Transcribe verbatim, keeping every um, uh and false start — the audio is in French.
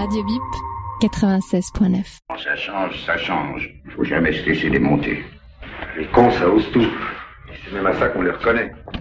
Radio Bip, quatre-vingt-seize point neuf. Quand ça change, ça change. Il faut jamais se laisser démonter. Les cons, ça ose tout. C'est même à ça qu'on les reconnaît.